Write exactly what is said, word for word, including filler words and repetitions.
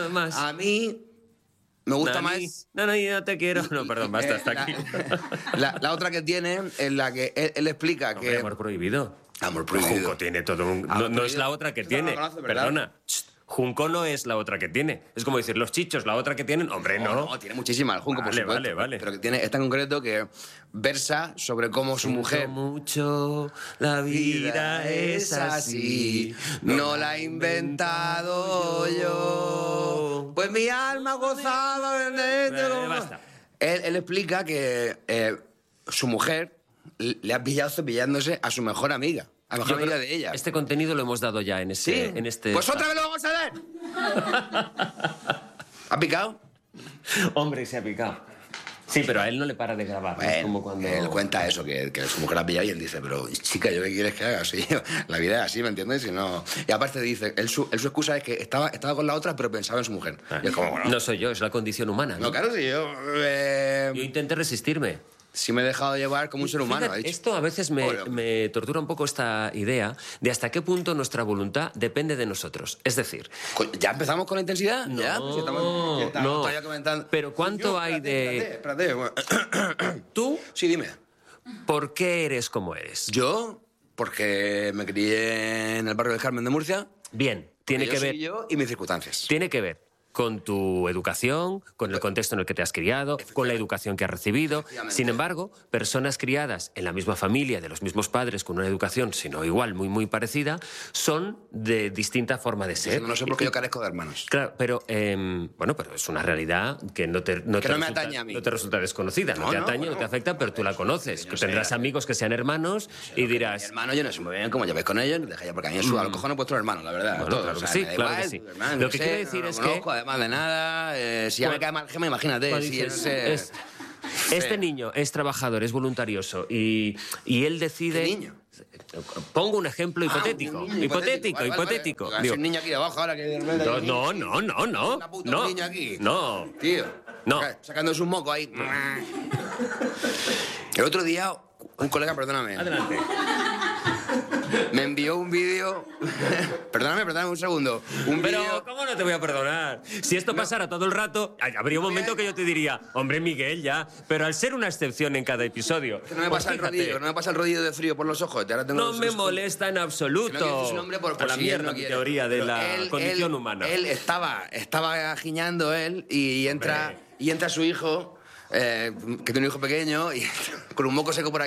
más. A mí me gusta Nani, más... No, no, yo no te quiero. No, perdón, basta, eh, hasta la, aquí. La, la otra que tiene, en la que él, él explica Hombre, que... amor prohibido. Amor prohibido. Junco tiene todo un... No, Amor no es prohibido. la otra que Esto no lo tiene. conoces, ¿verdad? Perdona. Chst, Junco no es la otra que tiene. Es como decir, los chichos, la otra que tienen. Hombre, no. No, no, tiene muchísimas, el Junco, por Vale, supuesto. vale, vale. Pero que tiene esta en concreto que versa sobre cómo su Siento mujer... mucho, la vida es así. no la he inventado yo. Pues mi alma gozaba de... Eh, basta. Él, él explica que eh, su mujer le ha pillado cepillándose a su mejor amiga. A la mejor Yo amiga creo- de ella. Este contenido lo hemos dado ya en este... ¿Sí? En este Pues otra vez lo vamos a ver. ¿Ha picado? Hombre, se ha picado. Sí, pero a él no le para de grabar. ¿no? Es Bueno, como cuando... él cuenta eso, que, que su mujer la ha pillado y él dice, pero chica, ¿yo qué quieres que haga? Sí, la vida es así, ¿me entiendes? Y, no... y aparte dice, él su, él su excusa es que estaba, estaba con la otra, pero pensaba en su mujer. Y es como, bueno, No soy yo, es la condición humana. ¿no? no, claro, si yo... eh, Yo intenté resistirme. sí me he dejado llevar como un ser humano, Fíjate, ha dicho. esto a veces me, Ole, hombre. me tortura un poco esta idea de hasta qué punto nuestra voluntad depende de nosotros. Es decir, Co- ¿Ya empezamos con la intensidad? No, ¿Ya? Pues si estamos, si estamos no. todavía comentando. Pero ¿cuánto Yo, hay espérate, espérate, espérate, bueno. tú, Sí, dime. ¿por qué eres como eres? Yo, porque me crié en el barrio del Carmen de Murcia. Bien, tiene yo que soy ver, yo y mis circunstancias. tiene que ver con tu educación, con el contexto en el que te has criado, con la educación que has recibido. Efectivamente. Sin embargo, personas criadas en la misma familia, de los mismos padres, con una educación, sino igual, muy, muy parecida, son de distinta forma de ser. No sé por qué yo carezco de hermanos. Claro, pero, eh, bueno, pero es una realidad que no te, no Que te no me resulta, atañe a mí. no te resulta desconocida, no, No, te no, atañe, bueno. no te afecta, pero tú la conoces. yo Que sé. tendrás amigos que sean hermanos y Mi dirás... hermano, yo no sé muy bien cómo lleváis con ellos, deja ya, porque a mí me suda los cojones vuestros hermanos, la verdad. Bueno, todo, claro o que sea, sí, me da claro que igual, sí. tu hermano, Lo yo que sé, quiero decir no lo es que- conozco, además de nada, eh, si ya me Cuando- cae mal gema, imagínate. Cuando Si yo no dices, sé... es- este niño es trabajador, es voluntarioso y, y él decide... ¿Qué niño? Pongo un ejemplo Ah, hipotético. un niño hipotético, Vale, vale, hipotético. vale. Digo, Hay un niño aquí abajo ahora que... de repente hay no, un no, niño. no, no, no. Una puta, No, un niño aquí. no. Tío. No. Sacando un moco ahí. El otro día, un colega, perdóname, Adelante. me envió un vídeo... perdóname, perdóname un segundo. Un Pero, vídeo... ¿cómo no te voy a perdonar? Si esto pasara todo el rato, ay, habría un momento que yo te diría, hombre, Miguel, ya. Pero al ser una excepción en cada episodio. Que no me pues pasa el fíjate, rodillo, no me pasa el rodillo de frío por los ojos. Ahora tengo no los- me los- molesta en absoluto. Que no quiero decir su nombre por, por a la si él mierda no mi quiere. teoría de Pero la él- condición él- humana. Él estaba, estaba giñando él y entra, Hombre. y entra su hijo, eh, que tiene un hijo pequeño, y con un moco seco por aquí.